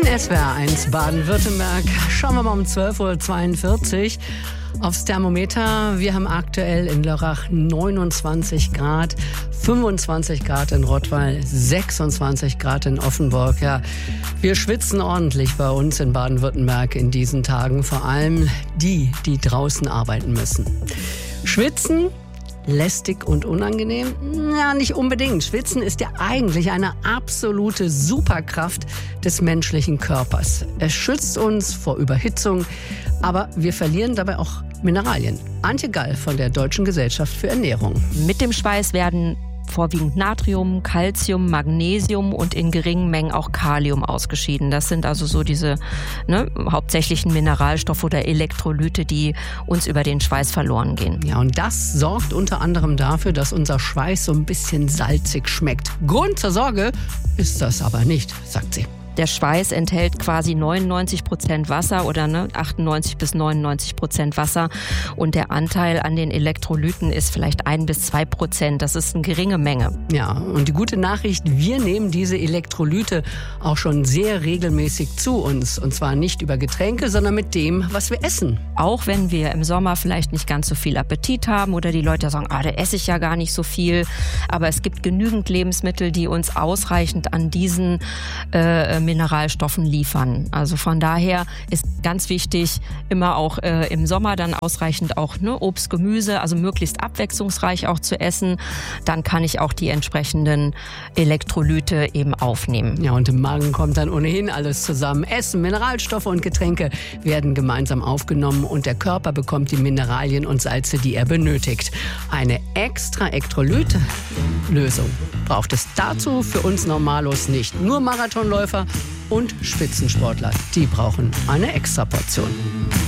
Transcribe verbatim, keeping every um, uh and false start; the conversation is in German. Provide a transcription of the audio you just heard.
S W R eins Baden-Württemberg. Schauen wir mal um zwölf Uhr zweiundvierzig aufs Thermometer. Wir haben aktuell in Lörrach neunundzwanzig Grad, fünfundzwanzig Grad in Rottweil, sechsundzwanzig Grad in Offenburg. Ja, wir schwitzen ordentlich bei uns in Baden-Württemberg in diesen Tagen. Vor allem die, die draußen arbeiten müssen. Schwitzen? Lästig und unangenehm? Ja, nicht unbedingt. Schwitzen ist ja eigentlich eine absolute Superkraft des menschlichen Körpers. Es schützt uns vor Überhitzung, aber wir verlieren dabei auch Mineralien. Antje Gall von der Deutschen Gesellschaft für Ernährung. Mit dem Schweiß werden vorwiegend Natrium, Calcium, Magnesium und in geringen Mengen auch Kalium ausgeschieden. Das sind also so diese ne, hauptsächlichen Mineralstoffe oder Elektrolyte, die uns über den Schweiß verloren gehen. Ja, und das sorgt unter anderem dafür, dass unser Schweiß so ein bisschen salzig schmeckt. Grund zur Sorge ist das aber nicht, sagt sie. Der Schweiß enthält quasi neunundneunzig Prozent Wasser oder ne, achtundneunzig bis neunundneunzig Prozent Wasser und der Anteil an den Elektrolyten ist vielleicht ein bis zwei Prozent. Das ist eine geringe Menge. Ja, und die gute Nachricht, wir nehmen diese Elektrolyte auch schon sehr regelmäßig zu uns. Und zwar nicht über Getränke, sondern mit dem, was wir essen. Auch wenn wir im Sommer vielleicht nicht ganz so viel Appetit haben oder die Leute sagen, ah, da esse ich ja gar nicht so viel. Aber es gibt genügend Lebensmittel, die uns ausreichend an diesen äh, Mineralstoffen liefern. Also von daher ist ganz wichtig, immer auch äh, im Sommer dann ausreichend auch ne, Obst, Gemüse, also möglichst abwechslungsreich auch zu essen. Dann kann ich auch die entsprechenden Elektrolyte eben aufnehmen. Ja, und im Magen kommt dann ohnehin alles zusammen. Essen, Mineralstoffe und Getränke werden gemeinsam aufgenommen und der Körper bekommt die Mineralien und Salze, die er benötigt. Eine extra Elektrolyt-Lösung braucht es dazu für uns Normalos nicht. Nur Marathonläufer und Spitzensportler, die brauchen eine Extraportion.